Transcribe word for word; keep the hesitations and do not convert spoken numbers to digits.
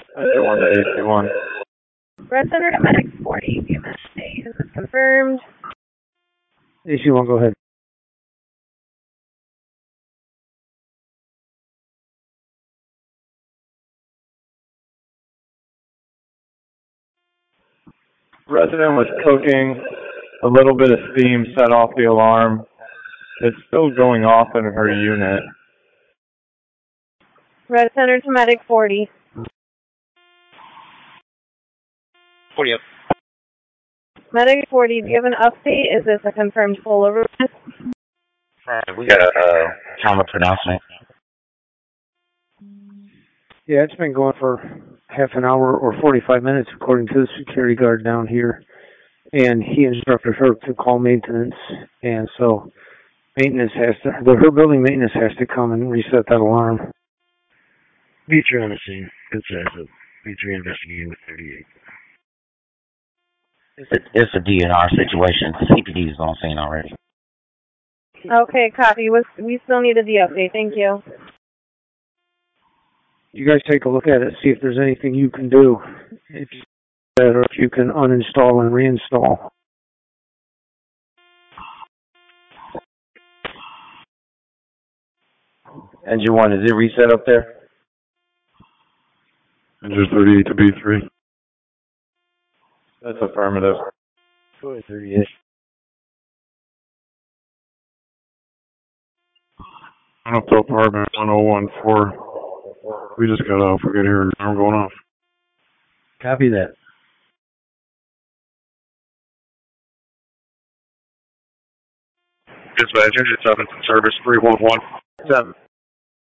one to eight one. Red Center Medic forty, give us a state. Is it confirmed? A C one, go ahead. Resident was cooking. A little bit of steam set off the alarm. It's still going off in her unit. Red Center to Medic forty. forty up. Medic forty, do you have an update? Is this a confirmed full over? We got a uh, counter pronouncement. Yeah, it's been going for half an hour or forty-five minutes, according to the security guard down here. And he instructed her to call maintenance. And so maintenance has to, the, her building maintenance has to come and reset that alarm. B three on the scene. Good size. B three investigating with thirty-eight. It's a, it's a D N R situation. C P D is on scene already. Okay, copy. We still needed the update. Thank you. You guys take a look at it, see if there's anything you can do. If or if you can uninstall and reinstall. Engine one, is it reset up there? Engine thirty-eight to B three. That's affirmative. Go ahead, thirty-eight. I'm up to apartment one oh one four. We just got off. We got here an alarm going off. Copy that. Dispatch, engine seven, service three one one. Seven.